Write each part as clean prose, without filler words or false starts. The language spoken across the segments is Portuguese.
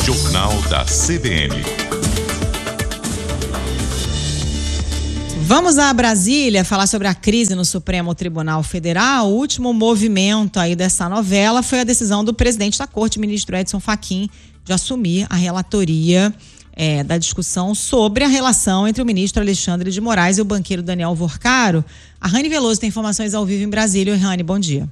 Jornal da CBN. Vamos a Brasília falar sobre a crise no Supremo Tribunal Federal. O último movimento aí dessa novela foi a decisão do presidente da Corte, ministro Edson Fachin, de assumir a relatoria da discussão sobre a relação entre o ministro Alexandre de Moraes e o banqueiro Daniel Worcaro. A Rani Veloso tem informações ao vivo em Brasília. Oi, Rani, bom dia.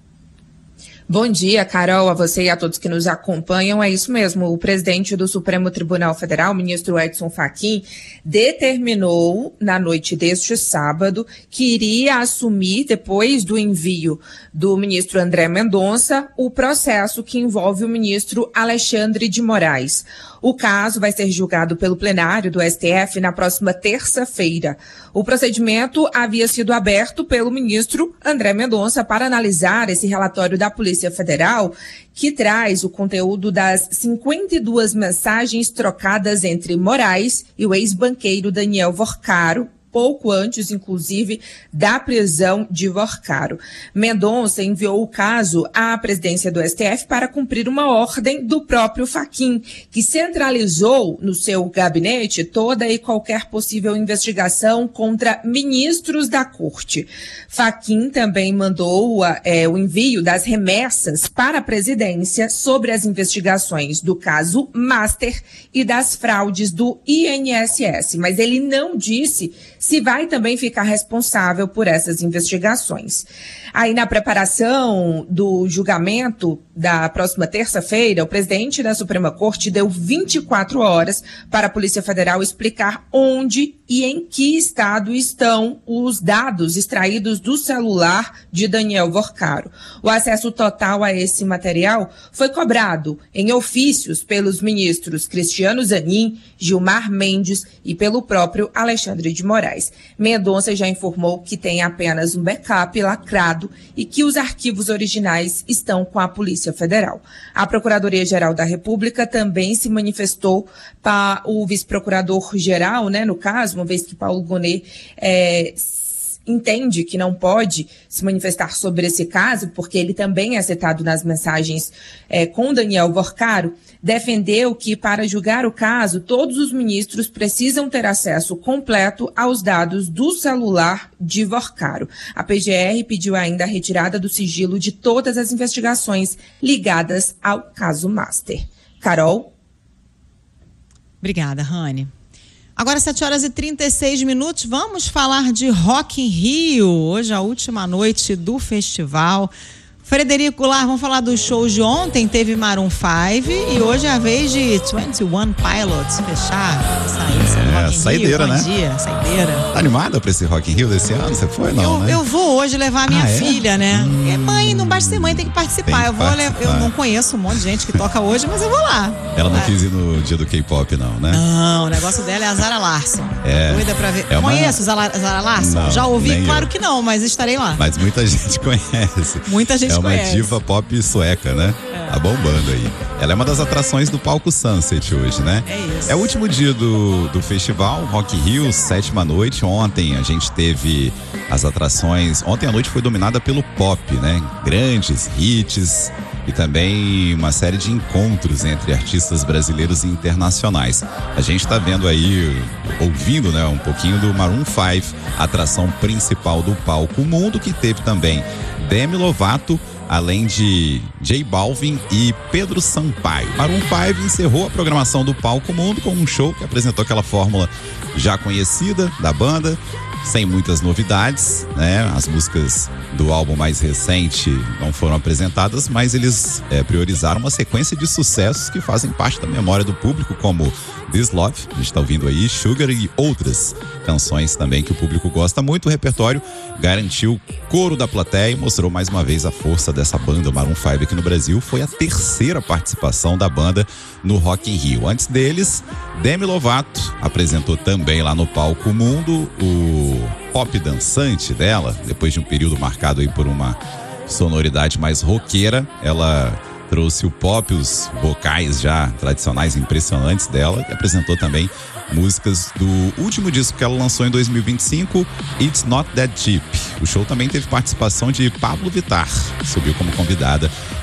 Bom dia, Carol, a você e a todos que nos acompanham. É isso mesmo, o presidente do Supremo Tribunal Federal, o ministro Edson Fachin, determinou na noite deste sábado que iria assumir, depois do envio do ministro André Mendonça, o processo que envolve o ministro Alexandre de Moraes. O caso vai ser julgado pelo plenário do STF na próxima terça-feira. O procedimento havia sido aberto pelo ministro André Mendonça para analisar esse relatório da Polícia Federal, que traz o conteúdo das 52 mensagens trocadas entre Moraes e o ex-banqueiro Daniel Worcaro, pouco antes, inclusive, da prisão de Worcaro. Mendonça enviou o caso à presidência do STF para cumprir uma ordem do próprio Fachin, que centralizou no seu gabinete toda e qualquer possível investigação contra ministros da corte. Fachin também mandou o envio das remessas para a presidência sobre as investigações do caso Master e das fraudes do INSS, mas ele não disse se vai também ficar responsável por essas investigações. Aí, na preparação do julgamento da próxima terça-feira, o presidente da Suprema Corte deu 24 horas para a Polícia Federal explicar onde e em que estado estão os dados extraídos do celular de Daniel Worcaro. O acesso total a esse material foi cobrado em ofícios pelos ministros Cristiano Zanin, Gilmar Mendes e pelo próprio Alexandre de Moraes. Mendonça já informou que tem apenas um backup lacrado e que os arquivos originais estão com a Polícia Federal. A Procuradoria-Geral da República também se manifestou para o vice-procurador-geral, no caso, uma vez que Paulo Gonet entende que não pode se manifestar sobre esse caso, porque ele também é citado nas mensagens com Daniel Worcaro, defendeu que, para julgar o caso, todos os ministros precisam ter acesso completo aos dados do celular de Worcaro. A PGR pediu ainda a retirada do sigilo de todas as investigações ligadas ao caso Master. Carol? Obrigada, Rani. Agora 7h36, vamos falar de Rock in Rio, hoje a última noite do festival. Frederico Goulart, vamos falar dos shows de ontem, teve Maroon 5 e hoje é a vez de 21 Pilots fechar, sair, saideira, né? Saideira. Tá animada pra esse Rock in Rio desse ano? Você foi, não, né? Eu vou hoje levar a minha filha, né? Mãe, não basta ser mãe, tem que participar. Eu não conheço um monte de gente que toca hoje, mas eu vou lá. Ela não quis ir no dia do K-pop, não, né? Não, o negócio dela é a Zara Larsson. Doida pra ver. Conheço Zara Larsson? Não, já ouvi, claro eu. Que não, mas estarei lá. Mas muita gente conhece. Muita gente conhece. É uma diva pop sueca, né? Tá bombando aí. Ela é uma das atrações do palco Sunset hoje, né? É isso. É o último dia do festival, Rock in Rio, 7ª noite. Ontem a gente teve as atrações. Ontem a noite foi dominada pelo pop, né? Grandes hits e também uma série de encontros entre artistas brasileiros e internacionais. A gente tá vendo aí, ouvindo, né, um pouquinho do Maroon 5, atração principal do palco Mundo, que teve também Demi Lovato, além de J Balvin e Pedro Sampaio. Maroon 5 encerrou a programação do Palco Mundo com um show que apresentou aquela fórmula já conhecida da banda, sem muitas novidades, né? As músicas do álbum mais recente não foram apresentadas, mas eles priorizaram uma sequência de sucessos que fazem parte da memória do público, como This Love, a gente tá ouvindo aí, Sugar e outras canções também que o público gosta muito. O repertório garantiu coro da plateia e mostrou mais uma vez a força dessa banda, Maroon 5, aqui no Brasil. Foi a terceira participação da banda no Rock in Rio. Antes deles, Demi Lovato apresentou também lá no Palco Mundo o pop dançante dela, depois de um período marcado aí por uma sonoridade mais roqueira. Ela trouxe o pop, os vocais já tradicionais impressionantes dela, e apresentou também músicas do último disco que ela lançou em 2025, It's Not That Deep. O show também teve participação de Pablo Vittar, subiu como convidada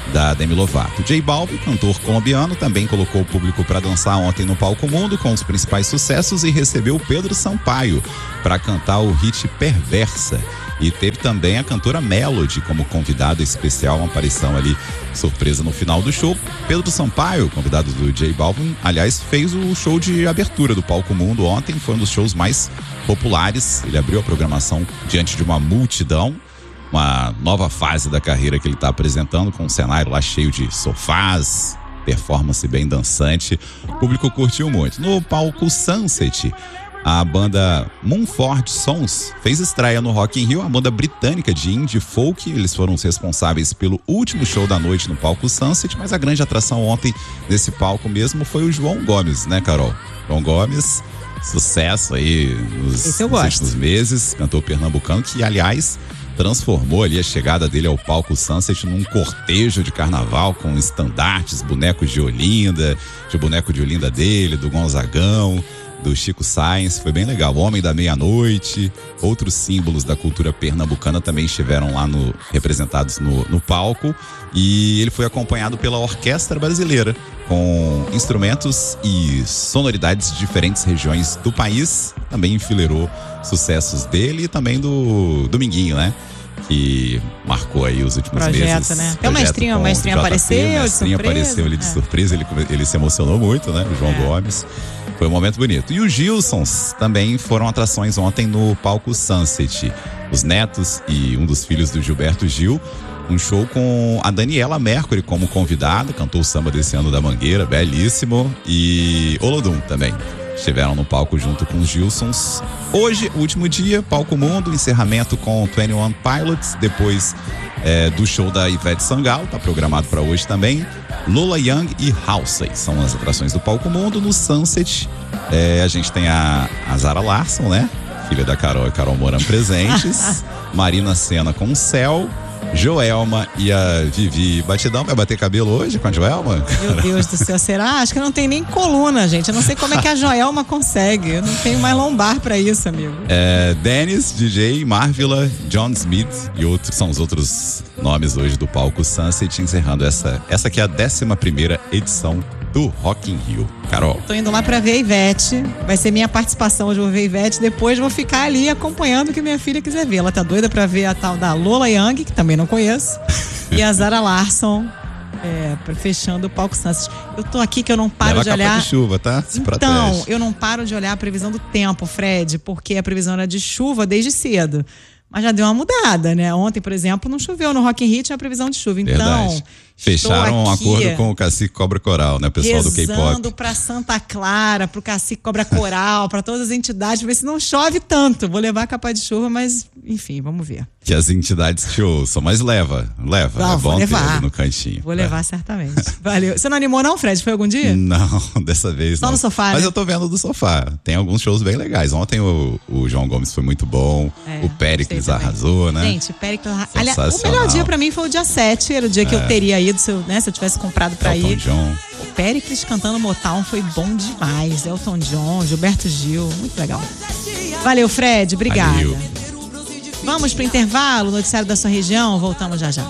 da Demi Lovato. J Balvin, cantor colombiano, também colocou o público para dançar ontem no Palco Mundo com os principais sucessos e recebeu Pedro Sampaio para cantar o hit Perversa. E teve também a cantora Melody como convidada especial, uma aparição ali surpresa no final do show. Pedro Sampaio, convidado do J Balvin, aliás, fez o show de abertura do Palco Mundo ontem, foi um dos shows mais populares. Ele abriu a programação diante de uma multidão, uma nova fase da carreira que ele está apresentando, com um cenário lá cheio de sofás, performance bem dançante. O público curtiu muito. No palco Sunset, a banda Mumford Sons fez estreia no Rock in Rio, a banda britânica de indie folk. Eles foram os responsáveis pelo último show da noite no palco Sunset, mas a grande atração ontem nesse palco mesmo foi o João Gomes, né, Carol? João Gomes, sucesso aí nos últimos meses, cantor pernambucano que, aliás, transformou ali a chegada dele ao palco Sunset num cortejo de carnaval com estandartes, bonecos de Olinda, de boneco de Olinda dele, do Gonzagão, do Chico Sainz. Foi bem legal. O Homem da Meia-Noite, outros símbolos da cultura pernambucana também estiveram lá representados no palco, e ele foi acompanhado pela Orquestra Brasileira, com instrumentos e sonoridades de diferentes regiões do país. Também enfileirou sucessos dele e também do Dominguinho, né? Que marcou aí os últimos meses. Né? Até o Mestrinho apareceu ali de surpresa, ele se emocionou muito, né? O João Gomes. Foi um momento bonito. E os Gilsons também foram atrações ontem no palco Sunset. Os netos e um dos filhos do Gilberto Gil. Um show com a Daniela Mercury como convidada, cantou o samba desse ano da Mangueira, belíssimo. E Olodum também estiveram no palco junto com os Gilsons. Hoje, o último dia, Palco Mundo, encerramento com 21 Pilots, depois do show da Ivete Sangalo, tá programado para hoje também. Lola Young e Halsey são as atrações do Palco Mundo. No Sunset, a gente tem a Zara Larsson, né? Filha da Carol e Carol Moran presentes. Marina Sena com o Céu. Joelma e a Vivi Batidão. Vai bater cabelo hoje com a Joelma? Meu Deus do céu, será? Acho que não tem nem coluna, gente. Eu não sei como é que a Joelma consegue. Eu não tenho mais lombar pra isso, amigo. Dennis, DJ, Marvila, John Smith e outros são os outros nomes hoje do palco Sunset, encerrando essa que é a 11ª edição do Rock in Rio. Carol. Tô indo lá pra ver a Ivete. Vai ser minha participação. Hoje eu vou ver a Ivete. Depois vou ficar ali acompanhando o que minha filha quiser ver. Ela tá doida pra ver a tal da Lola Young, que também não conheço. E a Zara Larsson, fechando o palco Sunset. Eu tô aqui que eu não paro de olhar. Capa de chuva, tá? Se protege. Então, eu não paro de olhar a previsão do tempo, Fred, porque a previsão era de chuva desde cedo. Mas já deu uma mudada, né? Ontem, por exemplo, não choveu. No Rock in Rio tinha previsão de chuva. Verdade. Então, fecharam um acordo com o Cacique Cobra Coral, né? O pessoal do K-pop. Rezando pra Santa Clara, pro Cacique Cobra Coral, pra todas as entidades, pra ver se não chove tanto. Vou levar a capa de chuva, mas, enfim, vamos ver. Que as entidades te ouçam, mas leva. Não, é bom ter levar. ali no cantinho. Vou levar, certamente. Valeu. Você não animou não, Fred? Foi algum dia? Não, dessa vez não. Só no sofá, Mas né? eu tô vendo do sofá. Tem alguns shows bem legais. Ontem o João Gomes foi muito bom. O Péricles arrasou, né? Gente, o Péricles arrasou. Aliás, o melhor dia pra mim foi o dia 7. Era o dia que eu teria ido, se eu tivesse comprado pra Elton ir. John. O Péricles cantando Motown foi bom demais. Elton John, Gilberto Gil, muito legal. Valeu, Fred. Obrigada. Valeu. Vamos pro intervalo, noticiário da sua região. Voltamos já já.